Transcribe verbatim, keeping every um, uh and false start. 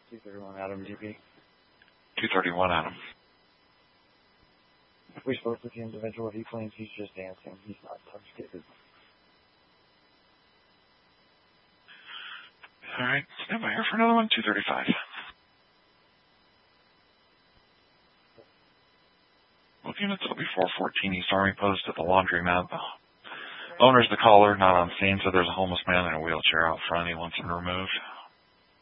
two thirty-one Adam, D P. two thirty-one Adam. We spoke with the individual. He claims he's just dancing. He's not intoxicated. All right, stand by here for another one, two thirty-five. Looking at W four fourteen East Army Post at the laundromat. The owner's the caller, not on scene, so there's a homeless man in a wheelchair out front. He wants him removed.